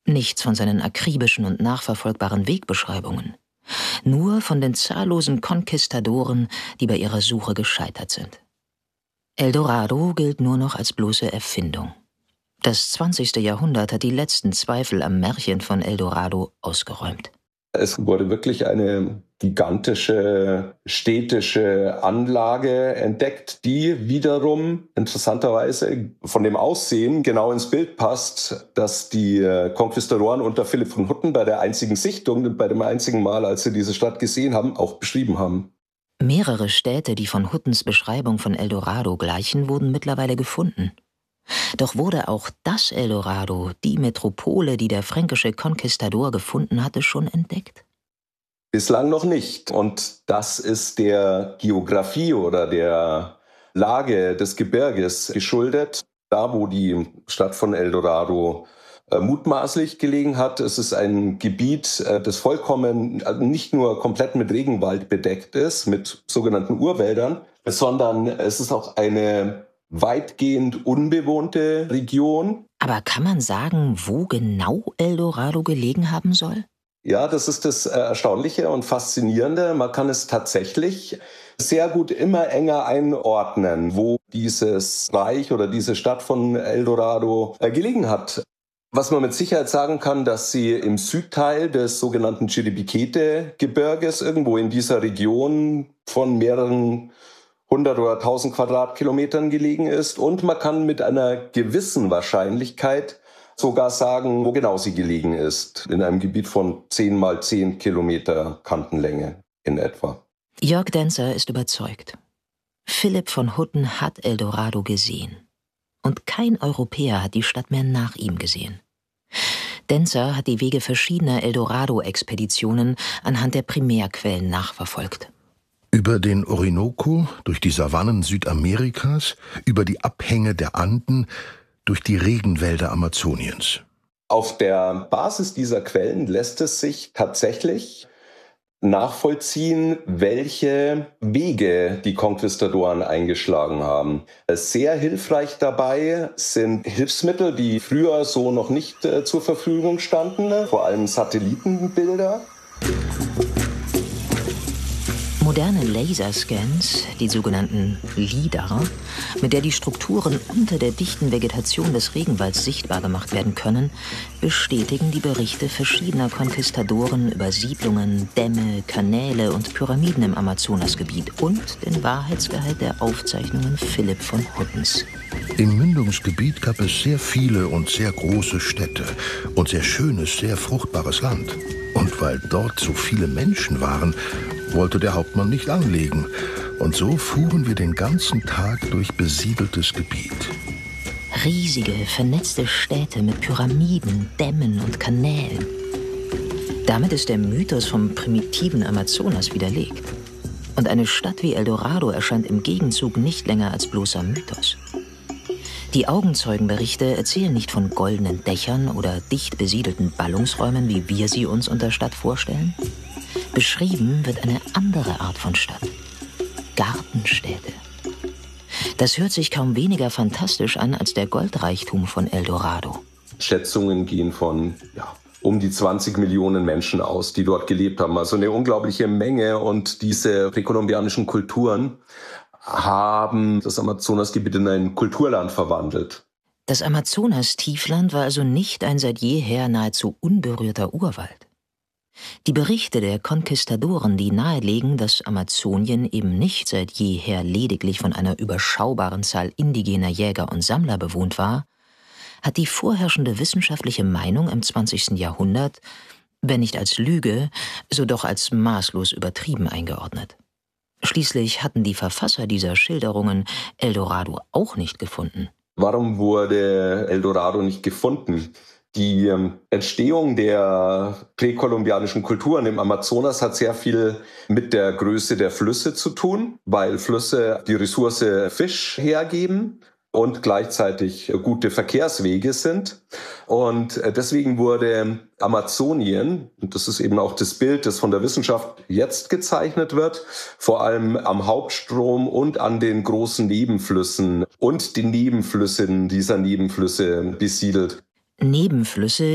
Nichts von seinen akribischen und nachverfolgbaren Wegbeschreibungen. Nur von den zahllosen Konquistadoren, die bei ihrer Suche gescheitert sind. El Dorado gilt nur noch als bloße Erfindung. Das 20. Jahrhundert hat die letzten Zweifel am Märchen von El Dorado ausgeräumt. Es wurde wirklich eine gigantische städtische Anlage entdeckt, die wiederum interessanterweise von dem Aussehen genau ins Bild passt, dass die Konquistadoren unter Philipp von Hutten bei der einzigen Sichtung, bei dem einzigen Mal, als sie diese Stadt gesehen haben, auch beschrieben haben. Mehrere Städte, die von Huttens Beschreibung von El Dorado gleichen, wurden mittlerweile gefunden. Doch wurde auch das El Dorado, die Metropole, die der fränkische Konquistador gefunden hatte, schon entdeckt? Bislang noch nicht. Und das ist der Geografie oder der Lage des Gebirges geschuldet. Da, wo die Stadt von El Dorado mutmaßlich gelegen hat, es ist ein Gebiet, das vollkommen nicht nur komplett mit Regenwald bedeckt ist, mit sogenannten Urwäldern, sondern es ist auch eine weitgehend unbewohnte Region. Aber kann man sagen, wo genau El Dorado gelegen haben soll? Ja, das ist das Erstaunliche und Faszinierende. Man kann es tatsächlich sehr gut immer enger einordnen, wo dieses Reich oder diese Stadt von El Dorado gelegen hat. Was man mit Sicherheit sagen kann, dass sie im Südteil des sogenannten Chiribiquete-Gebirges, irgendwo in dieser Region von mehreren 100 oder 1000 Quadratkilometern gelegen ist. Und man kann mit einer gewissen Wahrscheinlichkeit sogar sagen, wo genau sie gelegen ist. In einem Gebiet von 10 mal 10 Kilometer Kantenlänge in etwa. Jörg Denzer ist überzeugt. Philipp von Hutten hat El Dorado gesehen. Und kein Europäer hat die Stadt mehr nach ihm gesehen. Denzer hat die Wege verschiedener El Dorado-Expeditionen anhand der Primärquellen nachverfolgt. Über den Orinoco, durch die Savannen Südamerikas, über die Abhänge der Anden, durch die Regenwälder Amazoniens. Auf der Basis dieser Quellen lässt es sich tatsächlich nachvollziehen, welche Wege die Konquistadoren eingeschlagen haben. Sehr hilfreich dabei sind Hilfsmittel, die früher so noch nicht zur Verfügung standen, vor allem Satellitenbilder. Moderne Laserscans, die sogenannten LIDAR, mit der die Strukturen unter der dichten Vegetation des Regenwalds sichtbar gemacht werden können, bestätigen die Berichte verschiedener Konquistadoren über Siedlungen, Dämme, Kanäle und Pyramiden im Amazonasgebiet und den Wahrheitsgehalt der Aufzeichnungen Philipp von Huttens. Im Mündungsgebiet gab es sehr viele und sehr große Städte und sehr schönes, sehr fruchtbares Land. Und weil dort so viele Menschen waren, wollte der Hauptmann nicht anlegen. Und so fuhren wir den ganzen Tag durch besiedeltes Gebiet. Riesige, vernetzte Städte mit Pyramiden, Dämmen und Kanälen. Damit ist der Mythos vom primitiven Amazonas widerlegt. Und eine Stadt wie El Dorado erscheint im Gegenzug nicht länger als bloßer Mythos. Die Augenzeugenberichte erzählen nicht von goldenen Dächern oder dicht besiedelten Ballungsräumen, wie wir sie uns unter Stadt vorstellen. Beschrieben wird eine andere Art von Stadt. Gartenstädte. Das hört sich kaum weniger fantastisch an als der Goldreichtum von El Dorado. Schätzungen gehen von um die 20 Millionen Menschen aus, die dort gelebt haben. Also eine unglaubliche Menge. Und diese präkolumbianischen Kulturen haben das Amazonasgebiet in ein Kulturland verwandelt. Das Amazonas-Tiefland war also nicht ein seit jeher nahezu unberührter Urwald. Die Berichte der Konquistadoren, die nahelegen, dass Amazonien eben nicht seit jeher lediglich von einer überschaubaren Zahl indigener Jäger und Sammler bewohnt war, hat die vorherrschende wissenschaftliche Meinung im 20. Jahrhundert, wenn nicht als Lüge, so doch als maßlos übertrieben eingeordnet. Schließlich hatten die Verfasser dieser Schilderungen El Dorado auch nicht gefunden. Warum wurde El Dorado nicht gefunden? Die Entstehung der präkolumbianischen Kulturen im Amazonas hat sehr viel mit der Größe der Flüsse zu tun, weil Flüsse die Ressource Fisch hergeben und gleichzeitig gute Verkehrswege sind. Und deswegen wurde Amazonien, und das ist eben auch das Bild, das von der Wissenschaft jetzt gezeichnet wird, vor allem am Hauptstrom und an den großen Nebenflüssen und den Nebenflüssen dieser Nebenflüsse besiedelt. Nebenflüsse,